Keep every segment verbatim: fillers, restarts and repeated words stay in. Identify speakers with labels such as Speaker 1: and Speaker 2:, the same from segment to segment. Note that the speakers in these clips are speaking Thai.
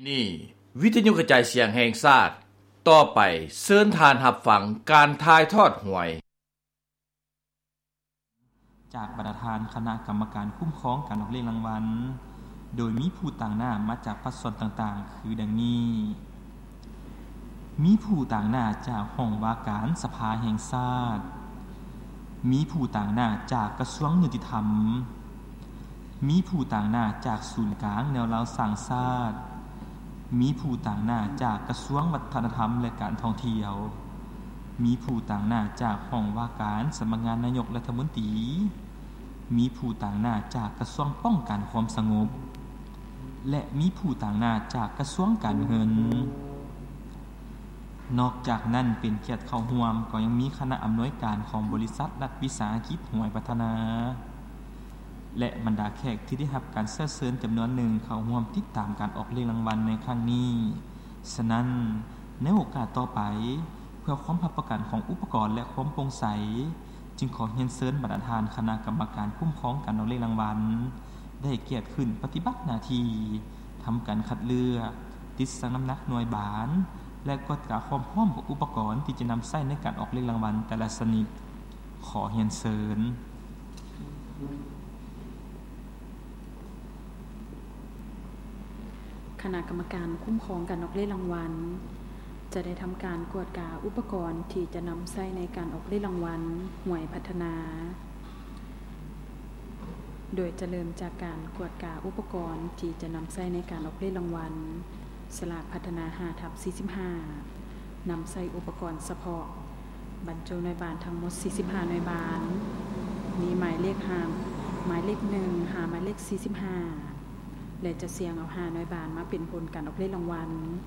Speaker 1: นี่วิทยุกระจายเสียงแห่งชาติต่อไปเชิญทานรับฟังการถ่ายทอดหวย
Speaker 2: จากประธานคณะกรรมการคุ้มครองการออกเลขรางวัลโดยมีผู้ต่างหน้ามาจากภาคส่วนต่างๆคือดังนี้มีผู้ต่างหน้าจากห้องว่าการสภาแห่งชาติมีผู้ต่างหน้าจากกระทรวงยุติธรรมมีผู้ต่างหน้าจากศูนย์กลางแนวราวสร้างชาติมีผู้ต่างหน้าจากกระทรวงวัฒนธรรมและการท่องเที่ยวมีผู้ต่างหน้าจากห้องว่าการสำนักงานนายกรัฐมนตรีมีผู้ต่างหน้าจากกระทรวงป้องกันความสงบและมีผู้ต่างหน้าจากกระทรวงการเงินนอกจากนั้นเป็นเกียรติเข้าร่วมก็ยังมีคณะอำนวยการของบริษัทรัฐวิสาหกิจหวยพัฒนาและบรรดาแขกที่ได้รับการเชิญเชิญจำนวนหนึ่งเข้าร่วมติดตามการออกเลขรางวัลในครั้งนี้ฉะนั้นในโอกาสต่อไปเพื่อความรับประกันของอุปกรณ์และความโปร่งใสจึงขอเรียนเชิญประธานคณะกรรมการคุ้มครองการออกเลขรางวัลได้เกียรติขึ้นปฏิบัติหน้าที่ทำการคัดเลือกติดสังน้ำหนักหน่วยบานและก็ตราความพร้อมของอุปกรณ์ที่จะนำใช้ในการออกเลขรางวัลแต่ละชนิดขอเรียนเชิญ
Speaker 3: คณะกรรมการคุ้มครองการออกเลขรางวัลจะได้ทำการกวดกาอุปกรณ์ที่จะนำใช้ในการออกเลขรางวัลหวยพัฒนาโดยจะเริ่มจากการกวดกาอุปกรณ์ที่จะนำใช้ในการออกเลขรางวัลสลากพัฒนา ห้าทับสี่สิบห้า นำใช้อุปกรณ์เฉพาะบรรจุหน่วยบานทั้งหมดสี่สิบห้าหน่วยบานมีหมายเลขห้าหมายเลขหนึ่งหาหมายเลขสี่สิบห้าและจะเสี่ยงเอาห้าหน่วยบานมาเป็นผลการออกเลขรางวัล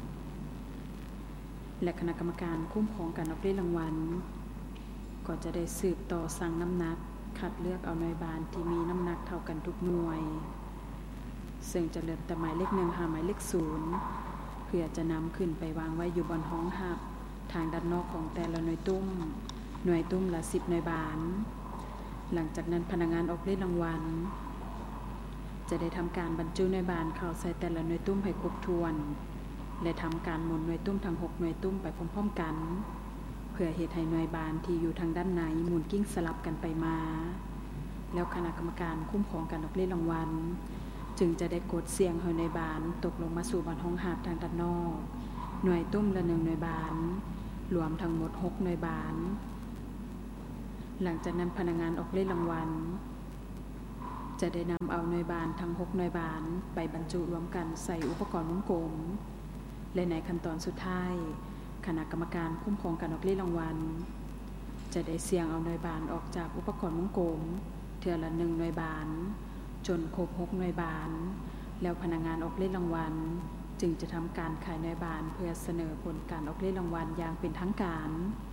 Speaker 3: และคณะกรรมการคุ้มครองการออกเลขรางวัลก็จะได้สืบต่อสั่งน้ำหนักคัดเลือกเอาหน่วยบานที่มีน้ำหนักเท่ากันทุกหน่วยซึ่งจะเริ่มแต่หมายเลขหนึ่งหาหมายเลขศูนย์เพื่อจะนำขึ้นไปวางไว้อยู่บนห้องหับทางด้านนอกของแต่ละหน่วยตุ้มหน่วยตุ้มละสิบหน่วยบานหลังจากนั้นพนักงานออกเลขรางวัลจะได้ทำการบรรจุหน่วยบานเข้าใส่แต่ละหน่วยตุ้มให้ครบถ้วนและทำการหมุนหน่วยตุ้มทั้งหกหน่วยตุ้มไปพร้อมๆกันเพื่อเฮ็ดให้หน่วยบานที่อยู่ทางด้านในหมุนกิ้งสลับกันไปมาแล้วคณะกรรมการคุ้มครองการออกเลขรางวัลจึงจะได้กดเสียงให้หน่วยบานตกลงมาสู่บนห้องหับทางด้านนอกหน่วยตุ้มละหนึ่งหน่วยบานรวมทั้งหมดหกหน่วยบานหลังจากนั้นพนักงานออกเลขรางวัลจะได้นำเอาหน่วยบานทั้งหกหน่วยบานไปบรรจุรวมกันใส่อุปกรณ์วงกลมและในขั้นตอนสุดท้ายคณะกรรมการคุ้มครองการออกเลขรางวัลจะได้เสี่ยงเอาหน่วยบานออกจากอุปกรณ์วงกลมเทื่อละหนึ่งหน่วยบานจนครบหกหน่วยบานแล้วพนักงานออกเลขรางวัลจึงจะทำการขายหน่วยบานเพื่อเสนอผลการออกเลขรางวัลอย่างเป็นทางการ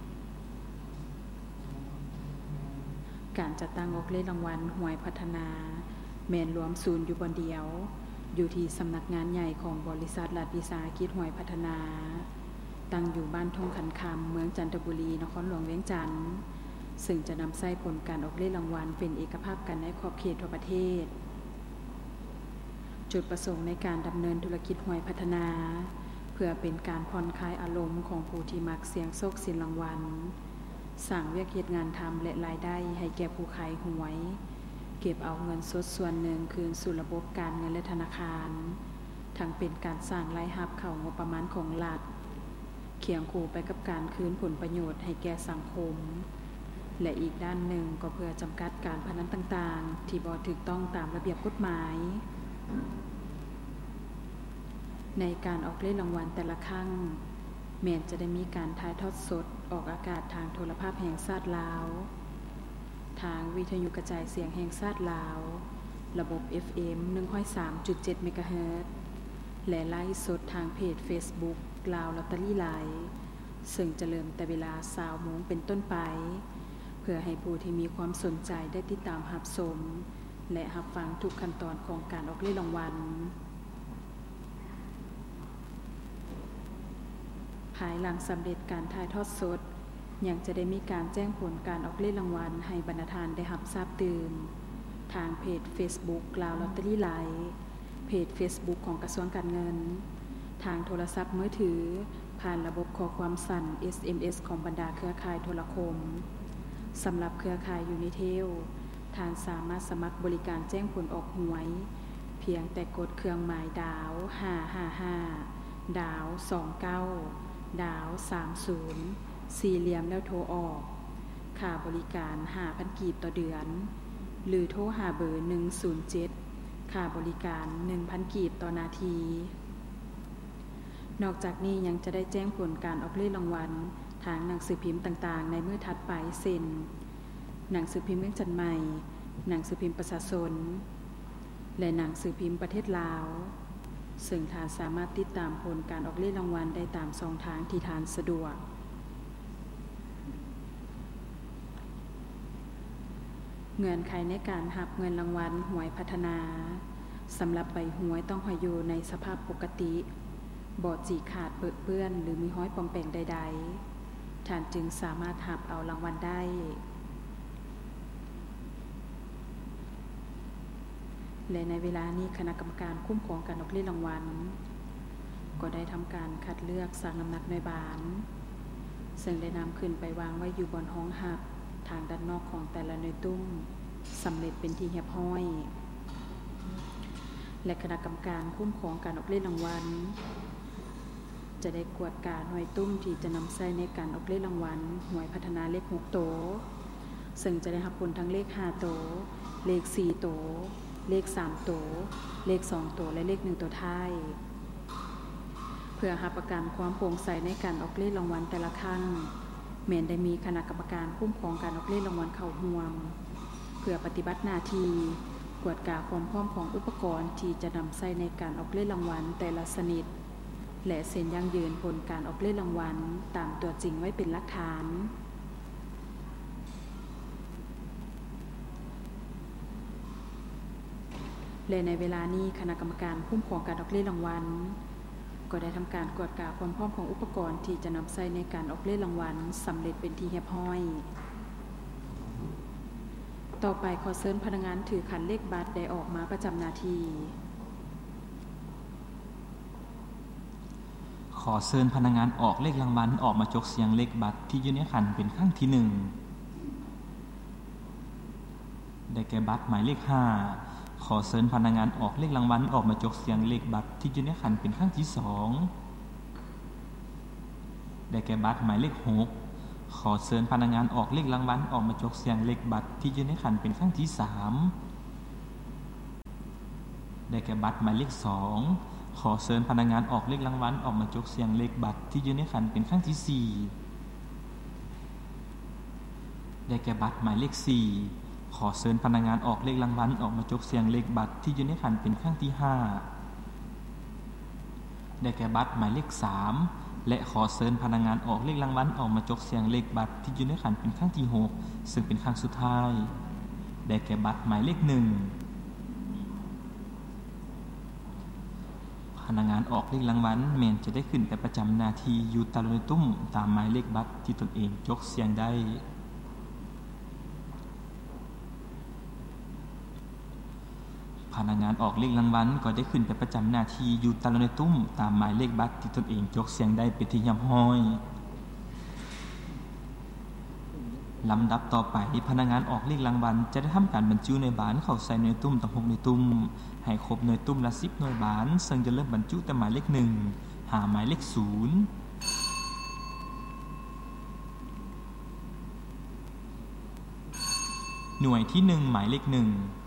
Speaker 3: การจัดตั้งออกเลขรางวัลหวยพัฒนาแม่นรวมศูนย์อยู่บนเดียวอยู่ที่สำนักงานใหญ่ของบริษัทรัฐวิสาหกิจหวยพัฒนาตั้งอยู่บ้านทงขันคำเมืองจันทบุรีนครหลวงเวียงจันทร์ซึ่งจะนำใช้ผลการออกเลขรางวัลเป็นเอกภาพกันในขอบเขตทั่วประเทศจุดประสงค์ในการดำเนินธุรกิจหวยพัฒนาเพื่อเป็นการผ่อนคลายอารมณ์ของผู้ที่มักเสี่ยงโชคเสี่ยงรางวัลสร้างเวียกเฮ็ดงานทำและรายได้ให้แก่ผู้ขายหวยเก็บเอาเงินสดส่วนหนึ่งคืนสู่ระบบการเงินและธนาคารทั้งเป็นการสร้างรายรับเข้างบประมาณของรัฐเคียงคู่ไปกับการคืนผลประโยชน์ให้แก่สังคมและอีกด้านหนึ่งก็เพื่อจำกัดการพนันต่างๆที่บ่ถูกต้องตามระเบียบกฎหมายในการออกเลขรางวัลแต่ละครั้งแม้จะได้มีการถ่ายทอดสดออกอากาศทางโทรภาพแห่งชาติลาวทางวิทยุกระจายเสียงแห่งชาติลาวระบบ เอฟ เอ็ม หนึ่งร้อยสามจุดเจ็ด เมกะเฮิรตซ์และไลฟ์สดทางเพจ Facebook ลาวลอตเตอรี่ไลฟ์ซึ่งจะเริ่มแต่เวลา ยี่สิบ โมงเป็นต้นไปเพื่อให้ผู้ที่มีความสนใจได้ติดตามรับชมและรับฟังทุกขั้นตอนของการออกเลขรางวัลภายหลังสำเร็จการถ่ายทอดสดยังจะได้มีการแจ้งผลการออกเลขรางวัลให้บรรณาธิการได้รับทราบตื่นทางเพจ Facebook ลาวลอตเตอรี่ไลฟ์เพจ Facebook ของกระทรวงการเงินทางโทรศัพท์มือถือผ่านระบบข้อความสั้น เอส เอ็ม เอส ของบรรดาเครือข่ายโทรคมสำหรับเครือข่ายยูนิเทลท่านสามารถสมัครบริการแจ้งผลออกหวยเพียงแต่กดเครื่องหมายดาวห้าห้าห้าดาวสองเก้าดาวสามสิบสี่เหลี่ยมแล้วโทรออกค่าบริการ ห้าพัน กีบต่อเดือนหรือโทรหาเบอร์หนึ่งศูนย์เจ็ดค่าบริการ หนึ่งพัน กีบต่อนาทีนอกจากนี้ยังจะได้แจ้งผลการออกเลขรางวัลทางหนังสือพิมพ์ต่างๆในมื้อถัดไปเช่นหนังสือพิมพ์เมืองจันทน์ใหม่หนังสือพิมพ์ประชาชนและหนังสือพิมพ์ประเทศลาวซึ่งท่านสามารถติดตามผลการออกเลขรางวัลได้ตามช่องทางที่ท่านสะดวกเงื่อนไขในการรับเงินรางวัลหวยพัฒนาสำหรับใบหวยต้องให้อยู่ในสภาพปกติบ่ฉีกขาดเปื้อนเปื้อนหรือมีห้อยปลอมแปลงใดๆท่านจึงสามารถรับเอารางวัลได้และในเวลานี้คณะกรรมการคุ้มครองการออกเลขรางวัลก็ได้ทำการคัดเลือกสร้างน้ำหนักหน่วยบานซึ่งได้นำขึ้นไปวางไว้อยู่บนห้องหับทางด้านนอกของแต่ละหน่วยตุ้มสำเร็จเป็นที่เรียบร้อยและคณะกรรมการคุ้มครองการออกเลขรางวัลจะได้กวดการหน่วยตุ้มที่จะนำใช้ในการออกเลขรางวัลหวยพัฒนาเลขหกโตซึ่งจะได้รับผลทั้งเลขห้าโตเลขสี่โตเลขสามโตเลขสองโตและเลขหนึ่งโตท้ายเพื่อรับประกันความโปร่งใสในการออกเลขรางวัลแต่ละครั้งแม้นได้มีคณะกรรมการคุ้มครองการออกเลขรางวัลเข้าร่วมเพื่อปฏิบัติหน้าที่กวดกาความพร้อมของอุปกรณ์ที่จะนำใช้ในการออกเลขรางวัลแต่ละชนิดและเซ็นยั่งยืนผลการออกเลขรางวัลตามตัวจริงไว้เป็นหลักฐานและในเวลานี้คณะกรรมการคุ้มครองการออกเลขรางวัลก็ได้ทำการกวดกาความพร้อมของอุปกรณ์ที่จะนำใช้ในการออกเลขรางวัลสำเร็จเป็นที่เรียบร้อยต่อไปขอเชิญพนักงานถือขันเลขบัตรได้ออกมาประจำหน้าที่
Speaker 2: ขอเชิญพนักงานออกเลขรางวัลออกมาจกเสียงเลขบัตรที่อยู่ในขันเป็นครั้งที่หนึ่งได้แก่บัตรหมายเลขห้าขอเชิญพนักงานออกเลขรางวัลออกมาจกเสียงเลขบัตรที่อยู่ในขันเป็นครั้งที่สองได้แก่บัตรหมายเลขหกขอเชิญพนักงานออกเลขรางวัลออกมาจกเสียงเลขบัตรที่อยู่ในขันเป็นครั้งที่สามได้แก่บัตรหมายเลขสองขอเชิญพนักงานออกเลขรางวัลออกมาจกเสียงเลขบัตรที่อยู่ในขันเป็นครั้งที่สี่ได้แก่บัตรหมายเลขสี่ขอเชิญพนักงานออกเลขรางวัลออกมาจกเสียงเลขบัตรที่อยู่ในขันเป็นครั้งที่ห้าได้แก่บัตรหมายเลขสามและขอเชิญพนักงานออกเลขรางวัลออกมาจกเสียงเลขบัตรที่อยู่ในขันเป็นครั้งที่หกซึ่งเป็นครั้งสุดท้ายได้แก่บัตรหมายเลขหนึ่งพนักงานออกเลขรางวัลแม้นจะได้ขึ้นไปประจำหน้าที่อยู่ตามหน่วยตุ้มตามหมายเลขบัตรที่ตนเองจกเสียงได้พนักงานออกเลขรางวัลก็ได้ขึ้นไปประจำหน้าที่อยู่ตามหน่วยตุ้มตามหมายเลขบัตรที่ตนเองจกเสียงได้เป็นที่เรียบร้อยลำดับต่อไปพนักงานออกเลขรางวัลจะได้ทำการบรรจุหน่วยบานเข้าใส่หน่วยตุ้มทั้งหกหน่วยตุ้มให้ครบหน่วยตุ้มละสิบหน่วยบานซึ่งจะเริ่มบรรจุแต่หมายเลขหนึ่งหาหมายเลขศูนย์หน่วยที่หนึ่งหมายเลขหนึ่ง